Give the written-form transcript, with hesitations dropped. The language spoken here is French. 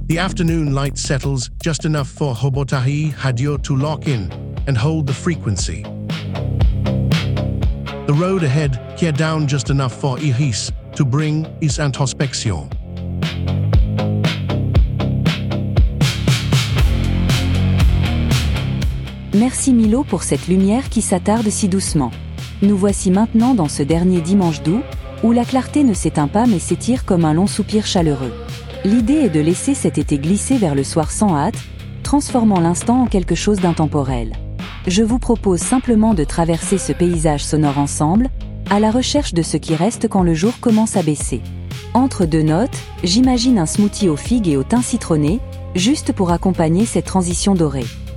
The afternoon light settles just enough for Hobotahi Hadio to lock in and hold the frequency. The road ahead here down just enough for Ihis to bring is introspection. Merci Milo pour cette lumière qui s'attarde si doucement. Nous voici maintenant dans ce dernier dimanche d'août, où la clarté ne s'éteint pas mais s'étire comme un long soupir chaleureux. L'idée est de laisser cet été glisser vers le soir sans hâte, transformant l'instant en quelque chose d'intemporel. Je vous propose simplement de traverser ce paysage sonore ensemble, à la recherche de ce qui reste quand le jour commence à baisser. Entre deux notes, j'imagine un smoothie aux figues et au thym citronné, juste pour accompagner cette transition dorée.